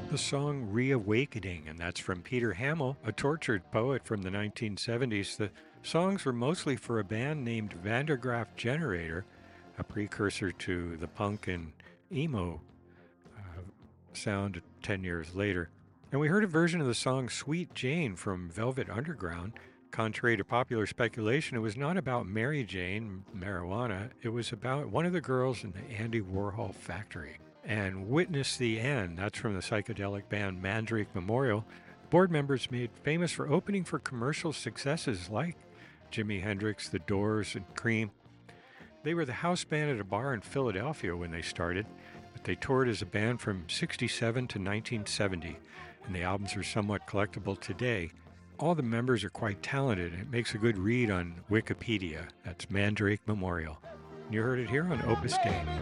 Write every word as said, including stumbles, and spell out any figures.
The song Reawakening, and that's from Peter Hamel, a tortured poet from the nineteen seventies. The songs were mostly for a band named Vandergraaf Generator, a precursor to the punk and emo uh, sound ten years later. And we heard a version of the song Sweet Jane from Velvet Underground. Contrary to popular speculation, it was not about Mary Jane, marijuana. It was about one of the girls in the Andy Warhol factory. And Witness the End, that's from the psychedelic band Mandrake Memorial. Board members made famous for opening for commercial successes like Jimi Hendrix, The Doors, and Cream. They were the house band at a bar in Philadelphia when they started, but they toured as a band from sixty-seven to nineteen seventy, and the albums are somewhat collectible today. All the members are quite talented, and it makes a good read on Wikipedia. That's Mandrake Memorial. You heard it here on Opus Dei.